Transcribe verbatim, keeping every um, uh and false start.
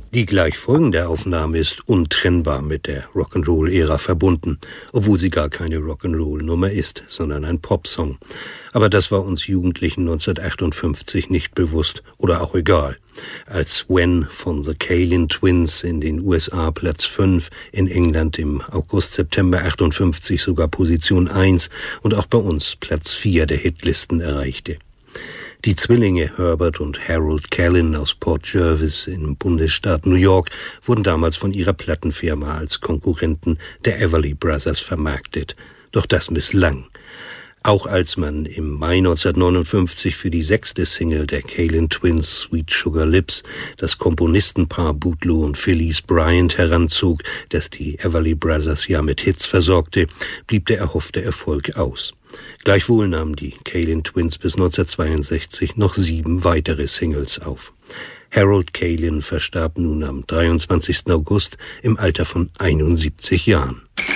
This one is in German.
Die gleich folgende Aufnahme ist untrennbar mit der Rock'n'Roll-Ära verbunden, obwohl sie gar keine Rock'n'Roll-Nummer ist, sondern ein Popsong. Aber das war uns Jugendlichen neunzehnhundertachtundfünfzig nicht bewusst oder auch egal. Als When von The Kalin Twins in den U S A Platz fünf, in England im August-September achtundfünfzig sogar Position eins und auch bei uns Platz vier der Hitlisten erreichte. Die Zwillinge Herbert und Harold Kalin aus Port Jervis im Bundesstaat New York wurden damals von ihrer Plattenfirma als Konkurrenten der Everly Brothers vermarktet. Doch das misslang. Auch als man im Mai neunzehnhundertneunundfünfzig für die sechste Single der Kalin Twins, Sweet Sugar Lips, das Komponistenpaar Bootlow und Phyllis Bryant heranzog, das die Everly Brothers ja mit Hits versorgte, blieb der erhoffte Erfolg aus. Gleichwohl nahmen die Kalin Twins bis neunzehnhundertzweiundsechzig noch sieben weitere Singles auf. Harold Kalin verstarb nun am dreiundzwanzigsten August im Alter von einundsiebzig Jahren.